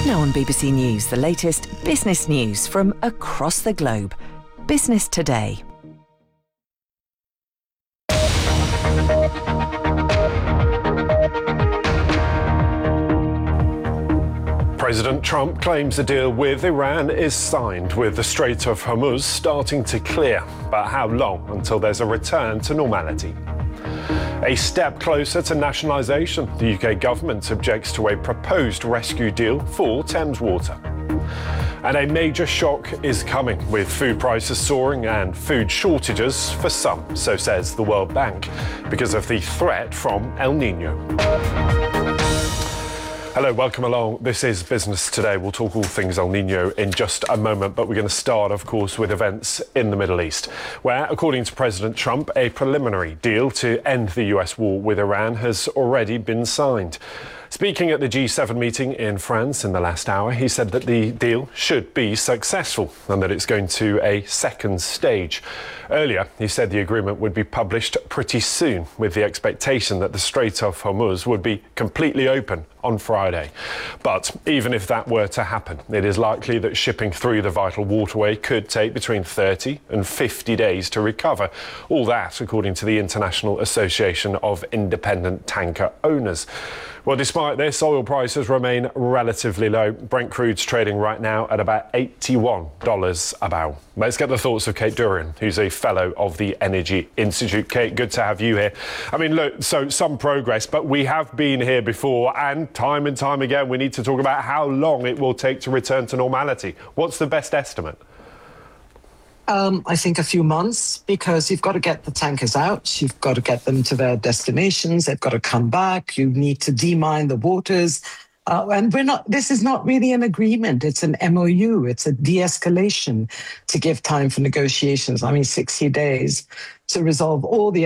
Now on BBC News, the latest business news from across the globe. Business Today. President Trump claims a deal with Iran is signed, with the Strait of Hormuz starting to clear. But how long until there's a return to normality? A step closer to nationalisation. The UK government objects to a proposed rescue deal for Thames Water. And a major shock is coming, with food prices soaring and food shortages for some, so says the World Bank, because of the threat from El Nino. Hello, welcome along. This is Business Today. We'll talk all things El Nino in just a moment, but we're going to start, of course, with events in the Middle East, where, according to President Trump, a preliminary deal to end the US war with Iran has already been signed. Speaking at the G7 meeting in France in the last hour, he said that the deal should be successful and that it's going to a second stage. Earlier, he said the agreement would be published pretty soon, with the expectation that the Strait of Hormuz would be completely open on Friday. But even if that were to happen, it is likely that shipping through the vital waterway could take between 30 and 50 days to recover. All that, according to the International Association of Independent Tanker Owners. Well, despite this, oil prices remain relatively low. Brent crude's trading right now at about $81 a barrel. Let's get the thoughts of Kate Durian, who's a fellow of the Energy Institute. Kate, good to have you here. I mean, look, so some progress, but we have been here before, and time again, we need to talk about how long it will take to return to normality. What's the best estimate? I think a few months, because you've got to get the tankers out, you've got to get them to their destinations, they've got to come back, you need to demine the waters. And this is not really an agreement, it's an MOU, it's a de-escalation to give time for negotiations. I mean, 60 days to resolve all the